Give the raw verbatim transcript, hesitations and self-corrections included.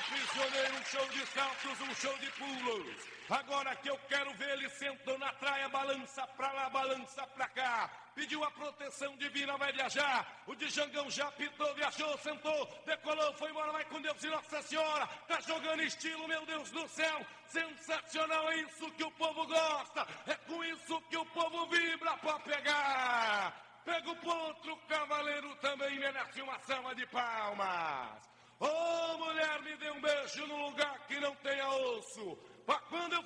Aprisionei um show de saltos, um show de pulos. Agora que eu quero ver ele sentando na traia, balança pra lá, balança pra cá. Pediu a proteção divina, vai viajar. O Djangão já pitou, viajou, sentou, decolou, foi embora, vai com Deus e Nossa Senhora. Tá jogando estilo, meu Deus do céu. Sensacional, é isso que o povo gosta. É com isso que o povo vibra pra pegar. Pega o potro, o cavaleiro também merece uma salva de palmas. Ô, oh, mulher, me dê um beijo num lugar que não tenha osso. Pra quando eu